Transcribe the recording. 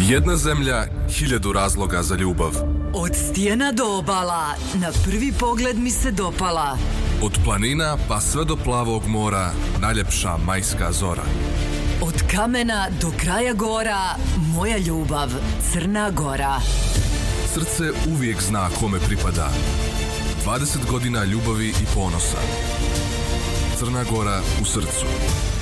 Jedna zemlja, 1000 razloga za ljubav. Od stijena do obala, na prvi pogled mi se dopala. Od planina pa sve do plavog mora, najljepša majska zora. Od kamena do kraja gora, moja ljubav, Crna Gora. Srce uvijek zna kome pripada. 20 godina ljubavi i ponosa. Crna Gora u srcu.